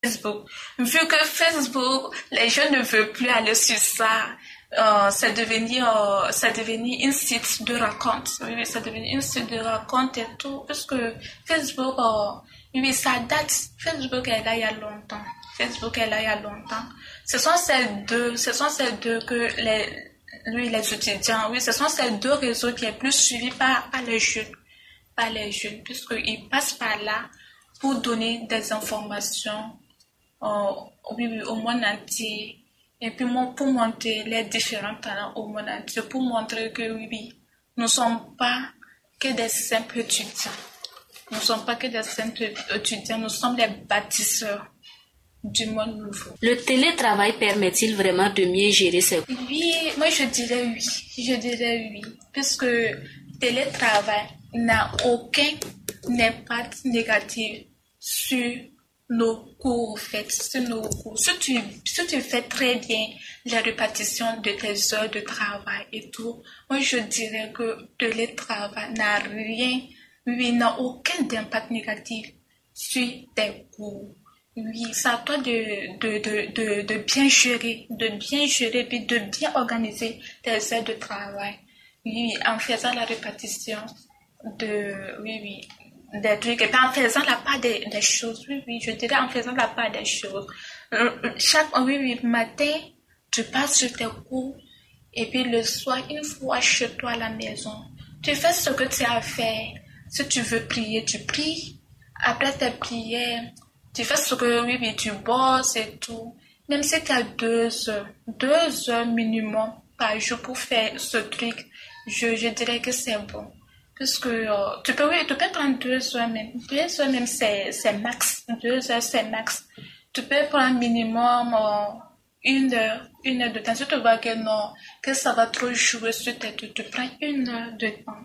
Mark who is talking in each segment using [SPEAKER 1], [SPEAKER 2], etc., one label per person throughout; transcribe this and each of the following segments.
[SPEAKER 1] Facebook. Vu que Facebook, les jeunes ne veulent plus aller sur ça. C'est devenu un site de raconte. Oui, c'est devenu un site de raconte et tout. Parce que Facebook, oui, ça date. Facebook est là il y a longtemps. Facebook est là il y a longtemps. Ce sont ces deux que les étudiants, oui, ce sont ces deux réseaux qui est plus suivis par les jeunes, puisqu'ils passent par là pour donner des informations, oui, au monde entier. Et puis pour montrer les différents talents au monde entier, pour montrer que oui, nous ne sommes pas que des simples étudiants. Nous ne sommes pas que des simples étudiants, nous sommes les bâtisseurs du monde nouveau.
[SPEAKER 2] Le télétravail permet-il vraiment de mieux gérer ses...
[SPEAKER 1] Oui, moi je dirais oui. Puisque télétravail n'a aucun impact négatif sur nos cours, en fait, sur nos cours. Si tu fais très bien la répartition de tes heures de travail et tout, moi je dirais que le télétravail n'a aucun impact négatif sur tes cours. Oui, c'est à toi de bien gérer, puis de bien organiser tes heures de travail. Oui, en faisant la répartition des trucs, et puis en faisant la part des choses. Oui, je dirais en faisant la part des choses. Matin, tu passes sur tes cours, et puis le soir, une fois chez toi à la maison, tu fais ce que tu as à faire. Si tu veux prier, tu pries. Après tes prières, tu fais ce que, tu bosses et tout. Même si tu as 2 heures minimum par jour pour faire ce truc, je dirais que c'est bon. Parce que tu peux prendre 2 heures même. 2 heures même, c'est max. 2 heures, c'est max. Tu peux prendre minimum 1 heure de temps. Si tu vois que ça va trop jouer sur tes trucs, tu prends 1 heure de temps.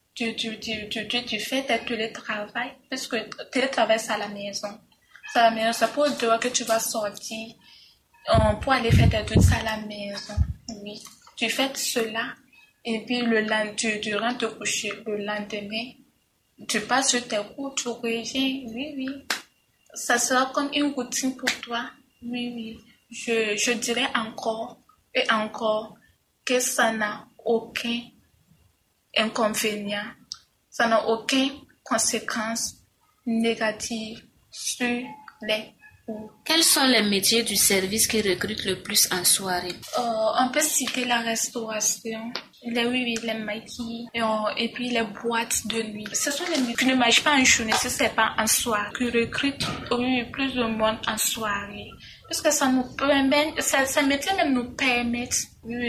[SPEAKER 1] Tu fais tes télétravail. Parce que télétravail, c'est à la maison. C'est pour dehors que tu vas sortir pour aller faire tes trucs à la maison. Oui. Tu fais cela et puis tu rentres te coucher. Le lendemain, tu passes sur tes cours, tu reviens. Oui. Ça sera comme une routine pour toi. Oui. Je dirais encore et encore que ça n'a aucun inconvénient. Ça n'a aucune conséquence négative sur les cours.
[SPEAKER 2] Quels sont les métiers du service qui recrutent le plus en soirée?
[SPEAKER 1] On peut citer la restauration, les maquis et puis les boîtes de nuit. Ce sont les métiers qui ne marchent pas en journée si ce n'est pas en soirée, qui recrutent plus de monde en soirée. Parce que ça nous permet, ces métiers même nous permettent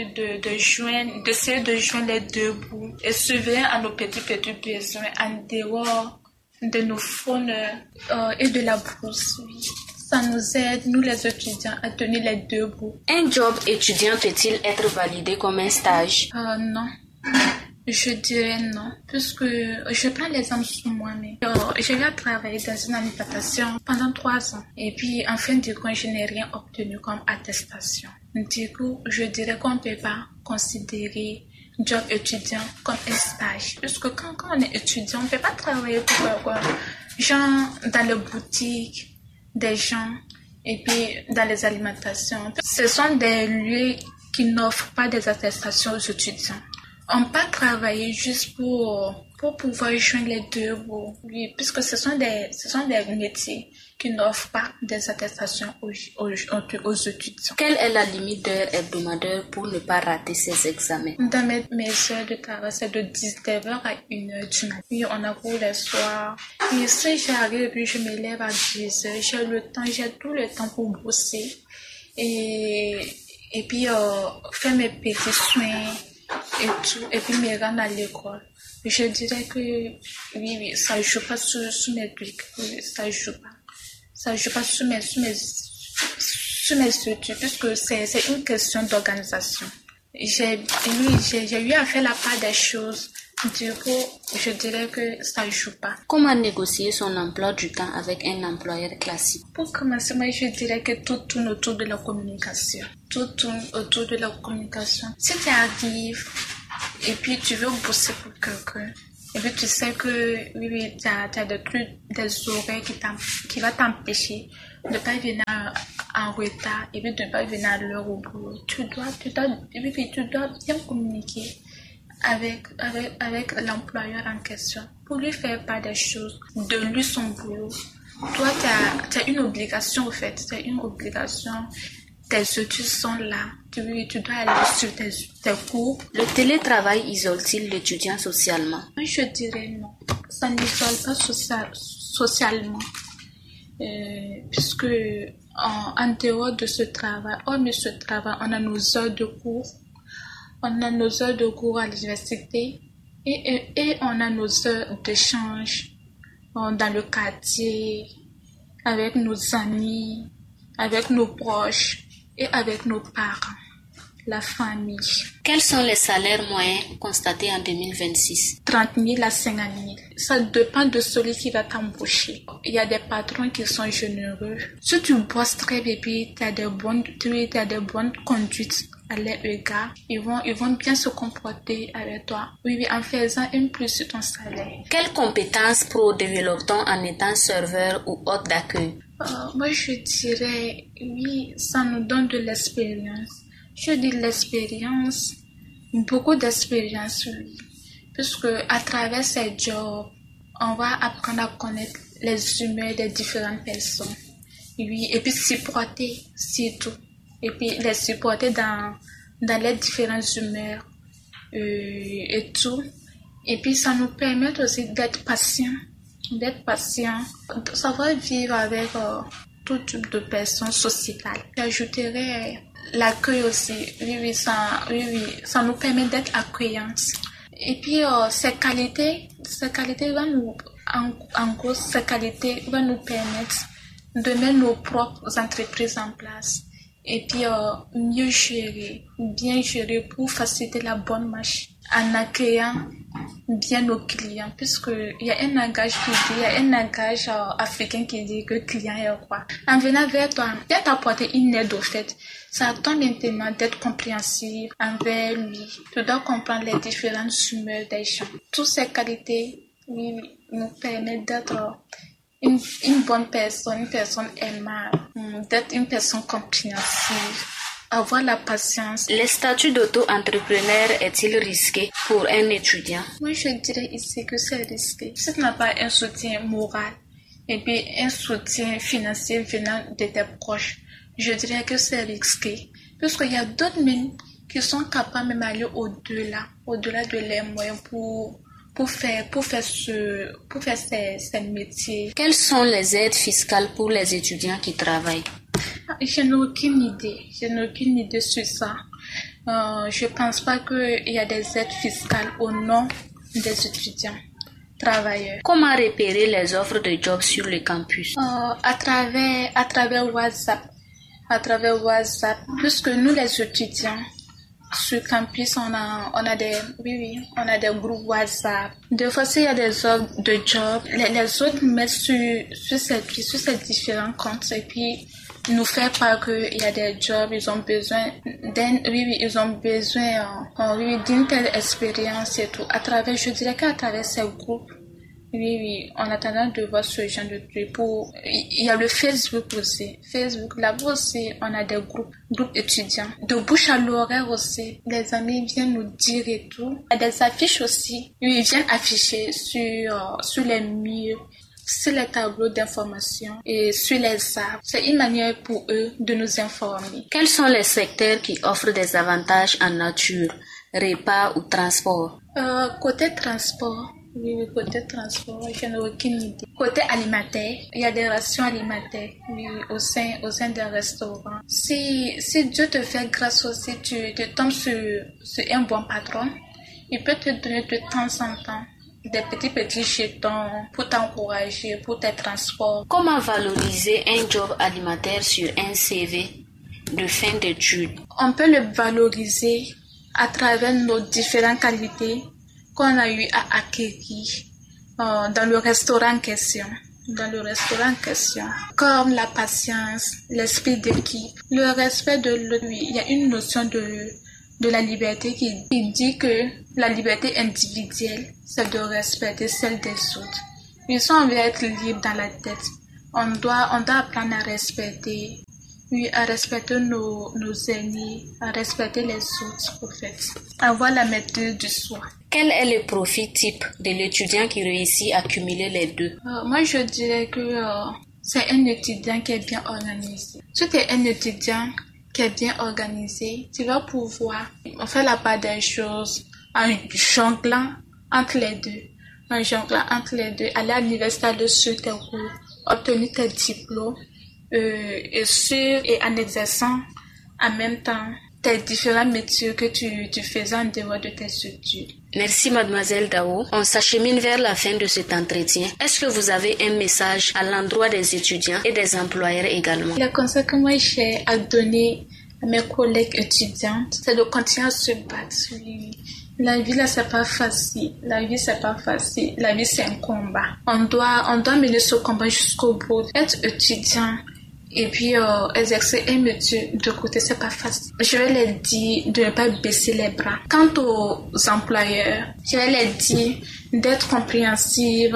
[SPEAKER 1] d'essayer de joindre les deux bouts et subvenir à nos petits besoins en dehors de nos fonds et de la bourse. Oui. Ça nous aide, nous les étudiants, à tenir les deux bouts.
[SPEAKER 2] Un job étudiant peut-il être validé comme un stage?
[SPEAKER 1] Non. Je dirais non, puisque je prends l'exemple sur moi-même. J'ai travaillé dans une alimentation pendant 3 ans. Et puis, en fin de compte, je n'ai rien obtenu comme attestation. Du coup, je dirais qu'on ne peut pas considérer job étudiant comme un stage. Puisque quand on est étudiant, on ne peut pas travailler pour genre dans les boutiques des gens et puis dans les alimentations. Ce sont des lieux qui n'offrent pas des attestations aux étudiants. On peut travailler juste pour pouvoir joindre les deux bouts. Oui, puisque ce sont des métiers qui n'offrent pas des attestations aux étudiants.
[SPEAKER 2] Quelle est la limite d'heures hebdomadaires pour ne pas rater ces examens?
[SPEAKER 1] Dans mes heures de travail, c'est de 19h à 1h du matin. Oui, on a cours les soirs. Et si j'arrive, puis je me lève à 10h, j'ai tout le temps pour bosser. Et puis, faire mes petits soins et tout, et puis me rendre à l'école. Je dirais que oui, ça joue pas sur mes trucs. Oui, ça joue pas sur mes études, puisque c'est une question d'organisation. J'ai eu à faire la part des choses. Du coup, je dirais que ça joue pas.
[SPEAKER 2] Comment négocier son emploi du temps avec un employeur classique?
[SPEAKER 1] Pour commencer, moi, je dirais que tout tourne autour de la communication. Tout tourne autour de la communication. Si tu arrives et puis tu veux bosser pour quelqu'un, et puis tu sais que oui, tu as des trucs, des horaires qui va t'empêcher ne pas venir en retard et puis de ne pas venir à l'heure au boulot. Tu dois bien communiquer avec l'employeur en question pour lui faire part des choses, de lui son boulot. Toi, tu as une obligation, au fait. C'est une obligation. Tes études sont là. Tu dois aller sur tes cours.
[SPEAKER 2] Le télétravail isole-t-il l'étudiant socialement?
[SPEAKER 1] Je dirais non. Ça n'isole pas socialement. Puisque en dehors de ce travail, hormis ce travail, on a nos heures de cours. On a nos heures de cours à l'université et on a nos heures d'échange dans le quartier, avec nos amis, avec nos proches et avec nos parents, la famille.
[SPEAKER 2] Quels sont les salaires moyens constatés en 2026?
[SPEAKER 1] 30 000 à 50 000. Ça dépend de celui qui va t'embaucher. Il y a des patrons qui sont généreux. Si tu bosses très bien et tu as des bonnes conduites à leur égard, ils vont bien se comporter avec toi. Oui, en faisant une plus sur ton salaire.
[SPEAKER 2] Quelles compétences pro développe-t-on en étant serveur ou hôte d'accueil?
[SPEAKER 1] Moi, je dirais, oui, ça nous donne de l'expérience. Je dis l'expérience, beaucoup d'expérience, oui. Puisque à travers ces jobs, on va apprendre à connaître les humains des différentes personnes. Oui, et puis supporter, c'est tout. Et puis les supporter dans les différentes humeurs et tout. Et puis ça nous permet aussi d'être patient, de savoir vivre avec tout type de personnes sociétales. J'ajouterais l'accueil aussi. Oui, ça nous permet d'être accueillantes. Et puis ces qualités vont nous permettre de mettre nos propres entreprises en place. Et puis bien gérer pour faciliter la bonne marche en accueillant bien nos clients, puisque il y a un langage africain qui dit que le client est roi. En venant vers toi, bien t'apporter une aide au fait. Ça attend maintenant d'être compréhensif envers lui. Tu dois comprendre les différentes humeurs des gens. Toutes ces qualités nous permettent d'être une bonne personne, une personne aimable, d'être une personne compréhensive, avoir la patience.
[SPEAKER 2] Le statut d'auto-entrepreneur est-il risqué pour un étudiant?
[SPEAKER 1] Moi, je dirais ici que c'est risqué. Si tu n'as pas un soutien moral et puis un soutien financier venant de tes proches, je dirais que c'est risqué. Puisqu'il y a d'autres même qui sont capables même d'aller au-delà de leurs moyens pour faire ces métiers.
[SPEAKER 2] Quelles sont les aides fiscales pour les étudiants qui travaillent?
[SPEAKER 1] Je n'ai aucune idée sur ça. Je pense pas qu'il y a des aides fiscales au nom des étudiants travailleurs.
[SPEAKER 2] Comment repérer les offres de job sur le campus?
[SPEAKER 1] À travers WhatsApp. Puisque nous les étudiants, sur campus, on a des groupes WhatsApp. Des fois, s'il y a des offres de job, les autres mettent sur ces différents comptes et puis nous faire part qu'il y a des jobs, ils ont besoin d'une telle expérience et tout. Je dirais qu'à travers ces groupes, on a tendance de voir ce genre de trucs. Il y a le Facebook aussi. Là-bas aussi, on a des groupes étudiants. De bouche à l'oreille aussi, les amis viennent nous dire et tout. Il y a des affiches aussi. Ils viennent afficher sur les murs, sur les tableaux d'information et sur les arbres. C'est une manière pour eux de nous informer.
[SPEAKER 2] Quels sont les secteurs qui offrent des avantages en nature, repas ou transport?
[SPEAKER 1] Côté transport, je n'ai aucune idée. Côté alimentaire, il y a des rations alimentaires au sein des restaurants. Si Dieu te fait grâce aussi, tu tombes sur un bon patron, il peut te donner de temps en temps des petits jetons pour t'encourager, pour tes transports.
[SPEAKER 2] Comment valoriser un job alimentaire sur un CV de fin d'études?
[SPEAKER 1] On peut le valoriser à travers nos différentes qualités qu'on a eu à acquérir dans le restaurant en question. Comme la patience, l'esprit d'équipe, le respect de l'autre. Il y a une notion de la liberté qui dit que la liberté individuelle, c'est de respecter celle des autres. On veut être libre dans la tête. on doit apprendre à respecter. Oui, à respecter nos aînés, à respecter les autres, en fait. Avoir la maîtrise du soi.
[SPEAKER 2] Quel est le profil type de l'étudiant qui réussit à cumuler les deux?
[SPEAKER 1] Moi, je dirais que c'est un étudiant qui est bien organisé. Si tu es un étudiant qui est bien organisé, tu vas pouvoir faire la part des choses en jonglant entre les deux. Aller à l'université, aller sur tes cours, obtenir tes diplômes, et en exerçant en même temps tes différents métiers que tu faisais en dehors de tes études.
[SPEAKER 2] Merci mademoiselle Dao. On s'achemine vers la fin de cet entretien. Est-ce que vous avez un message à l'endroit des étudiants et des employeurs également?
[SPEAKER 1] Le conseil que moi j'ai à donner à mes collègues étudiantes, c'est de continuer à se battre. La vie là c'est pas facile. La vie c'est un combat. On doit mener ce combat jusqu'au bout. Être étudiant et puis exercer un métier de côté, c'est pas facile. Je vais leur dire de ne pas baisser les bras. Quant aux employeurs, je vais leur dire d'être compréhensifs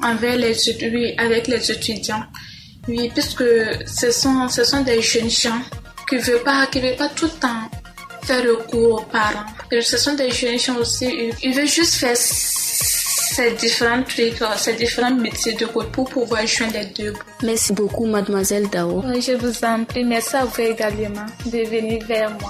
[SPEAKER 1] avec les étudiants. Oui, puisque ce sont des jeunes gens qui veulent pas tout le temps faire recours aux parents. Et ce sont des jeunes gens aussi, ils veulent juste faire ces différents trucs, ces différents métiers de côté pour pouvoir joindre les deux.
[SPEAKER 2] Merci beaucoup, mademoiselle Dao.
[SPEAKER 1] Oui, je vous en prie. Merci à vous également de venir vers moi.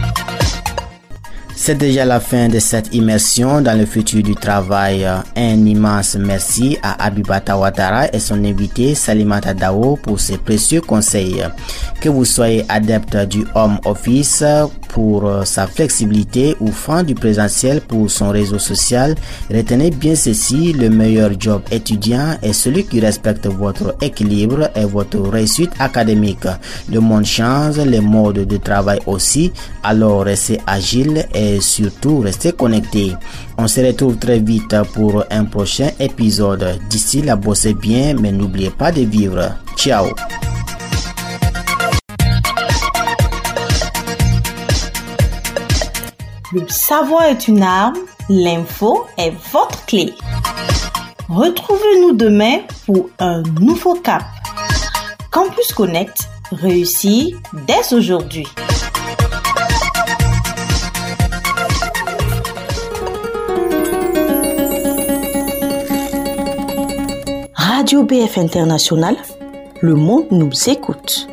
[SPEAKER 3] C'est déjà la fin de cette immersion dans le futur du travail. Un immense merci à Abibata Ouattara et son invité Salimata Dao pour ses précieux conseils. Que vous soyez adepte du home office pour sa flexibilité ou fan du présentiel pour son réseau social, retenez bien ceci, le meilleur job étudiant est celui qui respecte votre équilibre et votre réussite académique. Le monde change, les modes de travail aussi, alors restez agile et surtout restez connectés. On se retrouve très vite pour un prochain épisode. D'ici là, bossez bien, mais n'oubliez pas de vivre. Ciao.
[SPEAKER 4] Le savoir est une arme, l'info est votre clé. Retrouvez-nous demain pour un nouveau cap. Campus Connect, réussit dès aujourd'hui. Radio BF International, le monde nous écoute.